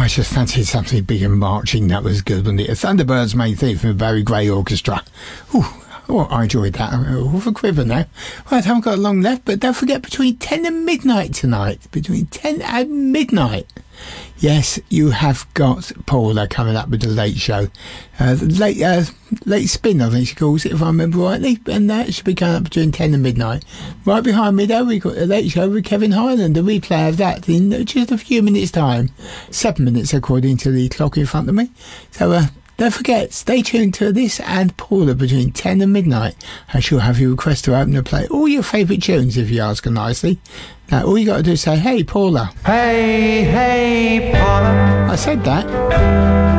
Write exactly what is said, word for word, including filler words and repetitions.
just fancied something big and marching. That was good, wasn't it? A Thunderbirds main theme from the Barry Gray Orchestra. Ooh, oh, I enjoyed that. I'm off a quiver now. Right, I haven't got long left, but don't forget between ten and midnight tonight. Between ten and midnight. Yes, you have got Paula coming up with the Late Show. Uh, the late, uh, late Spin, I think she calls it, if I remember rightly. And that should be coming up between ten and midnight. Right behind me, though, we've got the Late Show with Kevin Highland. A replay of that in just a few minutes' time. Seven minutes, according to the clock in front of me. So, uh, don't forget, stay tuned to this and Paula between ten and midnight. I shall have your request to open and play all your favourite tunes, if you ask her nicely. Now, all you got to do is say, hey, Paula. Hey, hey, Paula. I said that.